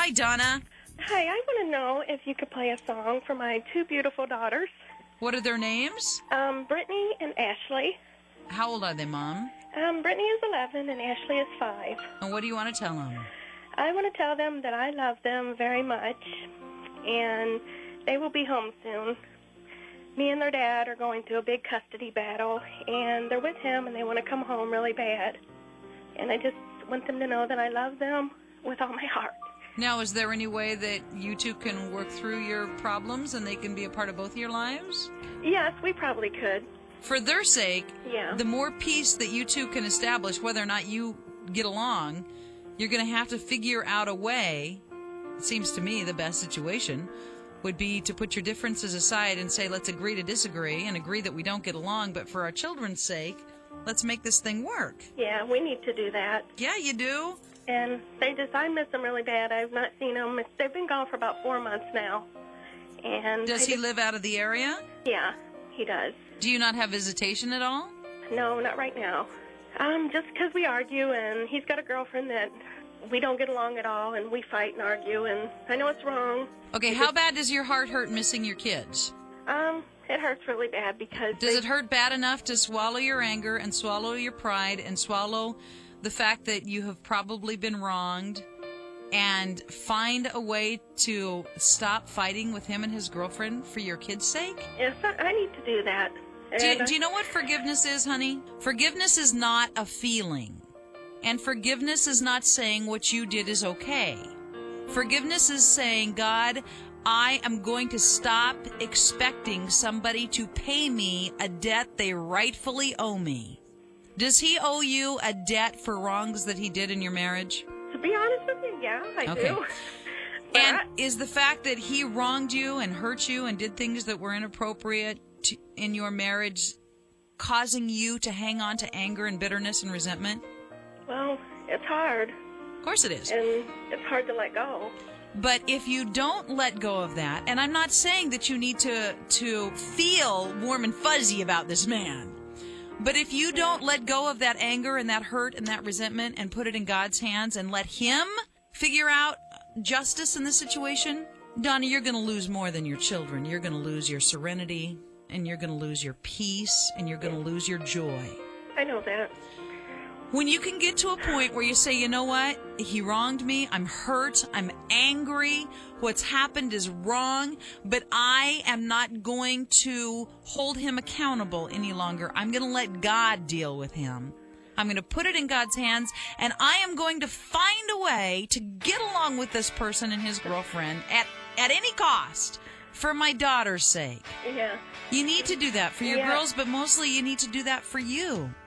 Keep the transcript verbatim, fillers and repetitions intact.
Hi, Donna. Hi, I want to know if you could play a song for my two beautiful daughters, What are their names? um, Brittany and Ashley. How old are they, Mom? Um, Brittany is eleven and Ashley is five. And what do you want to tell them? I want to tell them that I love them very much, and they will be home soon. Me and their dad are going through a big custody battle, and they're with him, and they want to come home really bad. And I just want them to know that I love them with all my heart. Now, is there any way that you two can work through your problems and they can be a part of both of your lives? Yes, we probably could. For their sake, Yeah. the more peace that you two can establish, whether or not you get along, you're going to have to figure out a way. It seems to me the best situation would be to put your differences aside and say, let's agree to disagree and agree that we don't get along, but for our children's sake, let's make this thing work. Yeah, we need to do that. Yeah, you do. And they just, I miss them really bad. I've not seen them. They've been gone for about four months now. And Does I he just- live out of the area? Yeah, he does. Do you not have visitation at all? No, not right now. Um, just because we argue, and he's got a girlfriend that we don't get along at all, and we fight and argue, and I know it's wrong. Okay, how bad does your heart hurt missing your kids? Um, it hurts really bad because... Does they- it hurt bad enough to swallow your anger and swallow your pride and swallow the fact that you have probably been wronged and find a way to stop fighting with him and his girlfriend for your kids' sake? Yes, I I need to do that. Do you, And, uh, do you know what forgiveness is, honey? Forgiveness is not a feeling. And forgiveness is not saying what you did is okay. Forgiveness is saying, God, I am going to stop expecting somebody to pay me a debt they rightfully owe me. Does he owe you a debt for wrongs that he did in your marriage? To be honest with you, yeah, I Okay. do. But And I- is the fact that he wronged you and hurt you and did things that were inappropriate to, in your marriage causing you to hang on to anger and bitterness and resentment? well, it's hard, Of course it is. and it's hard to let go. But if you don't let go of that, and I'm not saying that you need to to feel warm and fuzzy about this man, but if you don't let go of that anger and that hurt and that resentment and put it in God's hands and let him figure out justice in the situation, Donna, you're going to lose more than your children. You're going to lose your serenity, and you're going to lose your peace, and you're going to lose your joy. I know that. When you can get to a point where you say, you know what, he wronged me, I'm hurt, I'm angry, what's happened is wrong, but I am not going to hold him accountable any longer. I'm going to let God deal with him. I'm going to put it in God's hands, and I am going to find a way to get along with this person and his girlfriend at, at any cost for my daughter's sake. Yeah. You need to do that for your Yeah. girls, but mostly you need to do that for you.